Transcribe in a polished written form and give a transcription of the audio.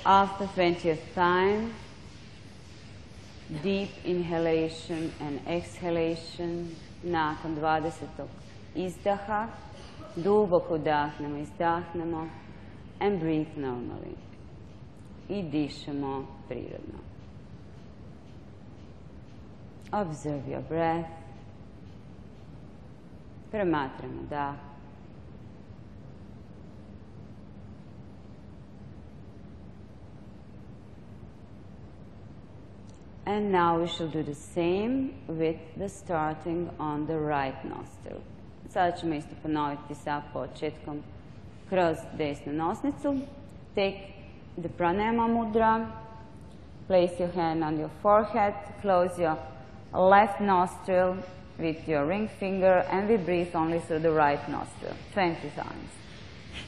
After 20th time, deep inhalation and exhalation. Nakon 20. izdaha, duboko udahnemo, izdahnemo, and breathe normally. I dišemo prirodno. Observe your breath. Promatramo dah. And now we shall do the same with the starting on the right nostril. Sada ćemo isto ponoviti sa početkom kroz desnu nosnicu. Take the pranayama mudra. Place your hand on your forehead. Close your left nostril with your ring finger, and we breathe only through the right nostril 20 times.